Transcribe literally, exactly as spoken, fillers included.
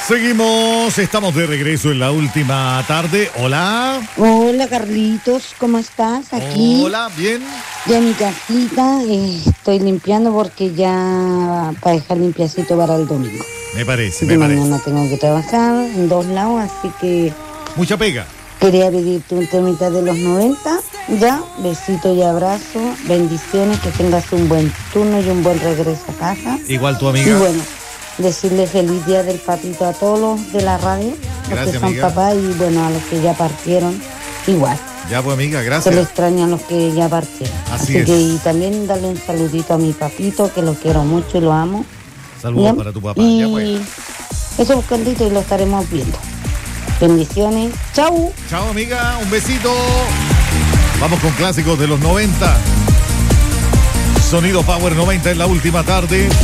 Seguimos, estamos de regreso en la última tarde. Hola. Hola, Carlitos, ¿cómo estás? Aquí. Hola, bien. Ya en mi casita, eh, estoy limpiando porque ya para dejar limpiacito para el domingo. Me parece, Y me parece. mañana tengo que trabajar en dos lados, así que Mucha pega. quería pedirte un temita de los noventa. Ya, besito y abrazo, bendiciones, que tengas un buen turno y un buen regreso a casa. Igual tu Y amiga. bueno, decirle feliz día del papito a todos los de la radio, los Gracias, que son amiga. papás, y bueno, a los que ya partieron, igual. Ya pues, amiga, Se le gracias. extrañan los que ya partieron. Así Así, es. que y también darle un saludito a mi papito, que lo quiero mucho y lo amo. Saludos Bien. para tu papá. Y Ya pues. eso, Carlito, y lo estaremos viendo. Bendiciones. Chau. Chao, amiga. Un besito. Vamos con clásicos de los noventa. Sonido Power noventa en la última tarde.